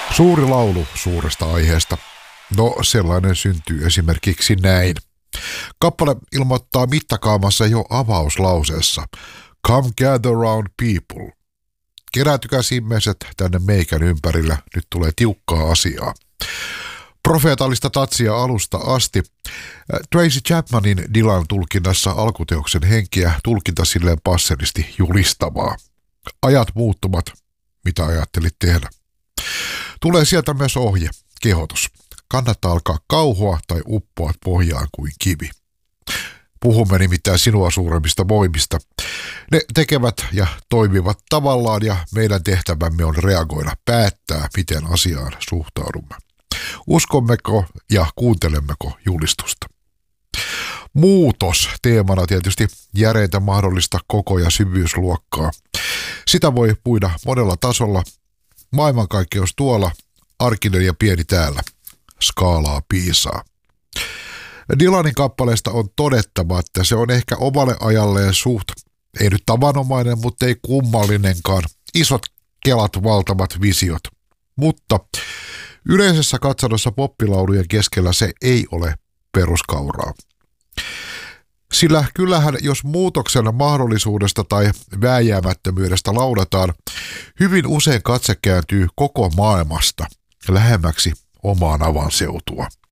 Suuri laulu suuresta aiheesta. No, sellainen syntyy esimerkiksi näin. Kappale ilmoittaa mittakaavassa jo avauslauseessa. Come gather round people. Keräätykäs ihmiset tänne meikän ympärillä, nyt tulee tiukkaa asiaa. Profeetallista tatsia alusta asti. Tracy Chapmanin Dylan tulkinnassa alkuteoksen henkiä tulkinta silleen passelisti julistavaa. Ajat muuttumat, mitä ajattelit tehdä? Tulee sieltä myös ohje, kehotus. Kannattaa alkaa kauhoa tai uppoa pohjaan kuin kivi. Puhumme nimittäin sinua suuremmista voimista. Ne tekevät ja toimivat tavallaan ja meidän tehtävämme on reagoida, päättää, miten asiaan suhtaudumme. Uskommeko ja kuuntelemmeko julistusta? Muutos teemana tietysti järeintä mahdollista koko- ja syvyysluokkaa. Sitä voi puida monella tasolla. Maailmankaikkeus tuolla, arkinen ja pieni täällä. Skaalaa piisaa. Dylanin kappaleesta on todettava, että se on ehkä omalle ajalleen suht, ei nyt tavanomainen, mutta ei kummallinenkaan. Isot kelat, valtavat visiot. Mutta yleisessä katsannossa poppilaulujen keskellä se ei ole peruskauraa. Sillä kyllähän jos muutoksen mahdollisuudesta tai vääjäämättömyydestä laudataan, hyvin usein katse kääntyy koko maailmasta lähemmäksi omaan avanseutua.